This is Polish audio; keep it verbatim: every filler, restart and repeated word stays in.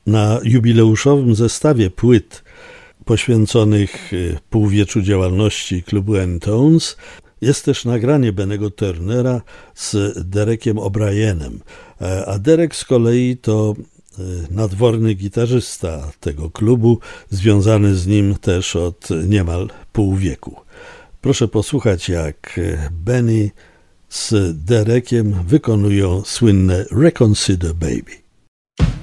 Na jubileuszowym zestawie płyt poświęconych półwieczu działalności klubu N-Tones jest też nagranie Bennego Turnera z Derekiem O'Brienem, a Derek z kolei to nadworny gitarzysta tego klubu, związany z nim też od niemal pół wieku. Proszę posłuchać, jak Benny z Derekiem wykonują słynne Reconsider Baby.